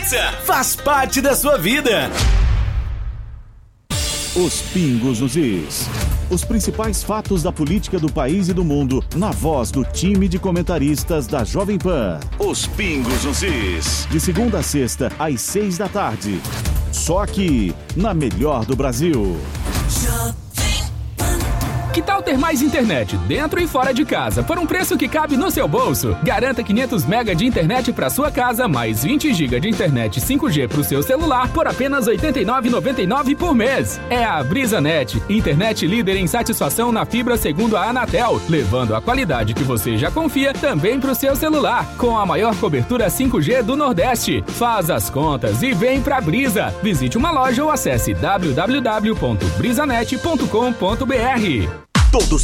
Pizza faz parte da sua vida. Os pingos nos is. Os principais fatos da política do país e do mundo, na voz do time de comentaristas da Jovem Pan. Os pingos nos is. De segunda a sexta, às 6 da tarde. Só aqui, na Melhor do Brasil. Que tal ter mais internet dentro e fora de casa por um preço que cabe no seu bolso? Garanta 500 mega de internet para sua casa, mais 20 GB de internet 5G para o seu celular por apenas R$ 89,99 por mês. É a BrisaNet, internet líder em satisfação na fibra segundo a Anatel, levando a qualidade que você já confia também para o seu celular, com a maior cobertura 5G do Nordeste. Faz as contas e vem pra Brisa. Visite uma loja ou acesse www.brisanet.com.br. Todos